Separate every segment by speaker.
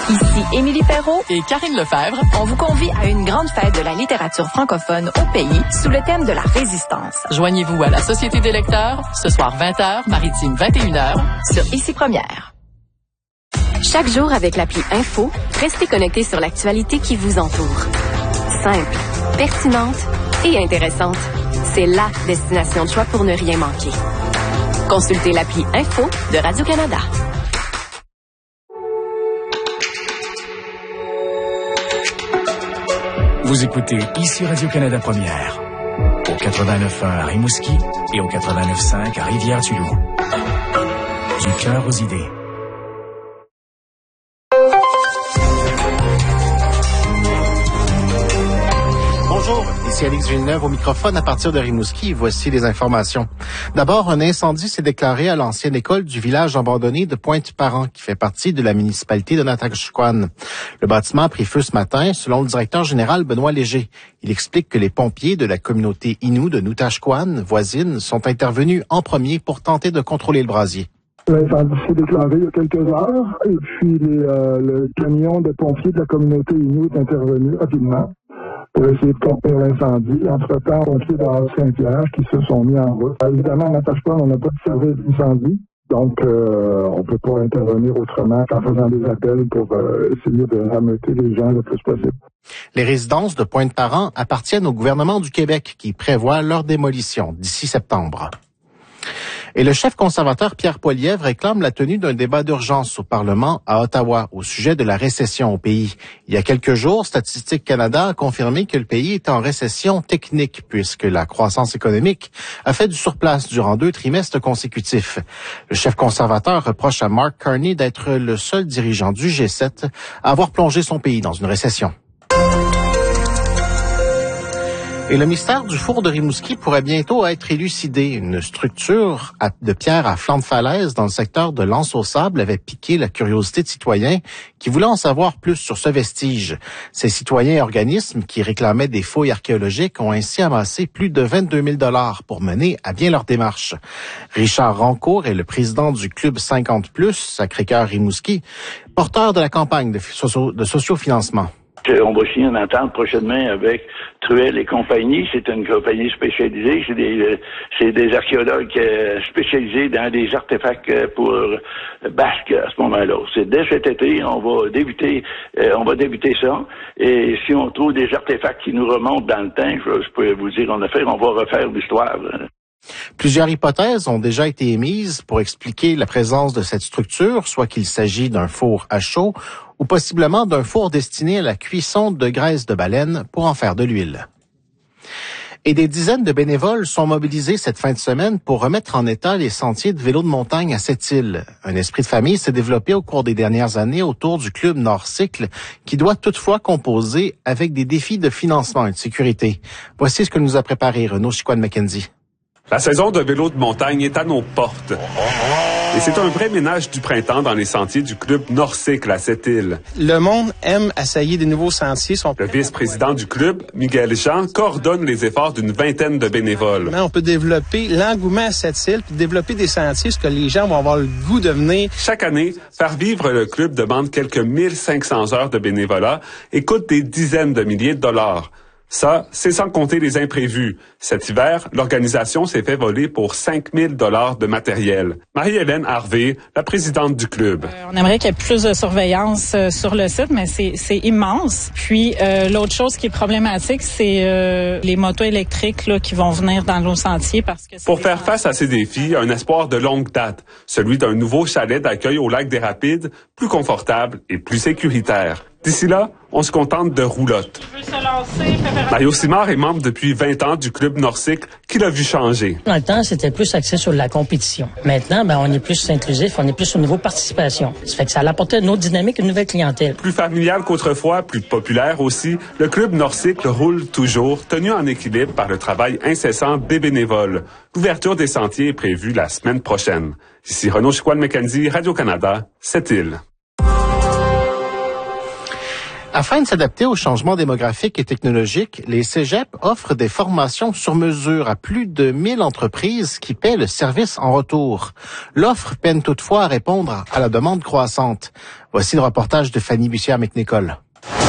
Speaker 1: Ici Émilie Perrault
Speaker 2: et Karine Lefebvre.
Speaker 1: On vous convie à une grande fête de la littérature francophone au pays sous le thème de la résistance.
Speaker 2: Joignez-vous à la Société des lecteurs ce soir 20h, Maritime 21h
Speaker 1: sur Ici Première.
Speaker 3: Chaque jour avec l'appli Info, restez connectés sur l'actualité qui vous entoure. Simple, pertinente et intéressante. C'est la destination de choix pour ne rien manquer. Consultez l'appli Info de Radio-Canada.
Speaker 4: Vous écoutez ici Radio-Canada Première, au 89.1 à Rimouski et au 89.5 à Rivière-du-Loup. Du cœur aux idées.
Speaker 5: Bonjour, ici Alex Villeneuve au microphone à partir de Rimouski. Voici les informations. D'abord, un incendie s'est déclaré à l'ancienne école du village abandonné de Pointe-Parent, qui fait partie de la municipalité de Natashquan. Le bâtiment a pris feu ce matin, selon le directeur général Benoît Léger. Il explique que les pompiers de la communauté Innu de Natashquan, voisine, sont intervenus en premier pour tenter de contrôler le brasier.
Speaker 6: L'incendie s'est déclaré il y a quelques heures et puis le camion de pompiers de la communauté Innu est intervenu rapidement pour essayer de contenir l'incendie. Entre-temps, pompiers de Saint-Pierre qui se sont mis en route. Évidemment, à Natashquan, on n'a pas de service d'incendie, donc on peut pas intervenir autrement qu'en faisant des appels pour essayer de rameuter les gens le plus possible.
Speaker 5: Les résidences de Pointe-Parent appartiennent au gouvernement du Québec qui prévoit leur démolition d'ici septembre. Et le chef conservateur Pierre Poilievre réclame la tenue d'un débat d'urgence au Parlement à Ottawa au sujet de la récession au pays. Il y a quelques jours, Statistique Canada a confirmé que le pays est en récession technique puisque la croissance économique a fait du surplace durant 2 trimestres consécutifs. Le chef conservateur reproche à Mark Carney d'être le seul dirigeant du G7 à avoir plongé son pays dans une récession. Et le mystère du four de Rimouski pourrait bientôt être élucidé. Une structure de pierre à flanc de falaise dans le secteur de l'Anse-au-Sable avait piqué la curiosité de citoyens qui voulaient en savoir plus sur ce vestige. Ces citoyens et organismes qui réclamaient des fouilles archéologiques ont ainsi amassé plus de 22 000 $, pour mener à bien leur démarche. Richard Rancourt est le président du Club 50+, Sacré-Cœur Rimouski, porteur de la campagne de sociofinancement.
Speaker 7: On va signer une entente prochainement avec Truel et compagnie. C'est une compagnie spécialisée. C'est des archéologues spécialisés dans des artefacts pour Basque à ce moment-là. C'est dès cet été, on va débuter ça. Et si on trouve des artefacts qui nous remontent dans le temps, je peux vous dire, on va refaire l'histoire.
Speaker 5: Plusieurs hypothèses ont déjà été émises pour expliquer la présence de cette structure, soit qu'il s'agit d'un four à chaud ou possiblement d'un four destiné à la cuisson de graisse de baleine pour en faire de l'huile. Et des dizaines de bénévoles sont mobilisés cette fin de semaine pour remettre en état les sentiers de vélo de montagne à cette île. Un esprit de famille s'est développé au cours des dernières années autour du club Nord-Cycle, qui doit toutefois composer avec des défis de financement et de sécurité. Voici ce que nous a préparé Renaud Chicoine-Mackenzie.
Speaker 8: La saison de vélo de montagne est à nos portes. Et c'est un vrai ménage du printemps dans les sentiers du club Nord-Cycle à cette île.
Speaker 9: Le monde aime essayer des nouveaux sentiers.
Speaker 8: Le vice-président du club, Miguel Jean, coordonne les efforts d'une vingtaine de bénévoles.
Speaker 9: On peut développer l'engouement à cette île, puis développer des sentiers, ce que les gens vont avoir le goût de venir.
Speaker 8: Chaque année, faire vivre le club demande quelques 1500 heures de bénévolat et coûte des dizaines de milliers de dollars. Ça, c'est sans compter les imprévus. Cet hiver, l'organisation s'est fait voler pour 5 000 $ de matériel. Marie-Hélène Harvey, la présidente du club.
Speaker 10: On aimerait qu'il y ait plus de surveillance sur le site, mais c'est immense. Puis, l'autre chose qui est problématique, c'est les motos électriques là, qui vont venir dans nos sentiers.
Speaker 8: Pour faire face à ces défis, un espoir de longue date, celui d'un nouveau chalet d'accueil au lac des Rapides, plus confortable et plus sécuritaire. D'ici là, on se contente de roulottes. Mario Simard est membre depuis 20 ans du club Nord-Cycle qui l'a vu changer.
Speaker 11: Dans le temps, c'était plus axé sur la compétition. Maintenant, on est plus inclusif, on est plus au niveau participation. Ça fait que ça a apporté une autre dynamique, une nouvelle clientèle.
Speaker 8: Plus familial qu'autrefois, plus populaire aussi, le club Nord-Cycle roule toujours, tenu en équilibre par le travail incessant des bénévoles. L'ouverture des sentiers est prévue la semaine prochaine. Ici Renaud Chicoine-Mackenzie, Radio-Canada, cette île.
Speaker 5: Afin de s'adapter aux changements démographiques et technologiques, les cégeps offrent des formations sur mesure à plus de 1000 entreprises qui paient le service en retour. L'offre peine toutefois à répondre à la demande croissante. Voici le reportage de Fanny Bussière-McNicol.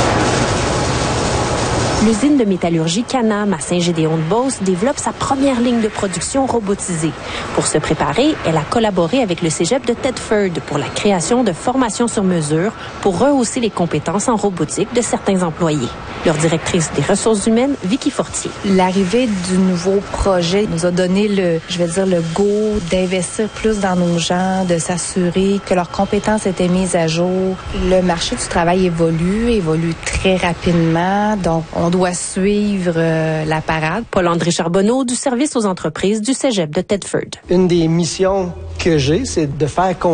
Speaker 12: L'usine de métallurgie Canam à Saint-Gédéon-de-Beauce développe sa première ligne de production robotisée. Pour se préparer, elle a collaboré avec le cégep de Thetford pour la création de formations sur mesure pour rehausser les compétences en robotique de certains employés. Leur directrice des ressources humaines, Vicky Fortier.
Speaker 13: L'arrivée du nouveau projet nous a donné le go d'investir plus dans nos gens, de s'assurer que leurs compétences étaient mises à jour. Le marché du travail évolue très rapidement, donc on doit suivre la parade.
Speaker 12: Paul-André Charbonneau du service aux entreprises du cégep de Thetford.
Speaker 14: Une des missions que j'ai, c'est de faire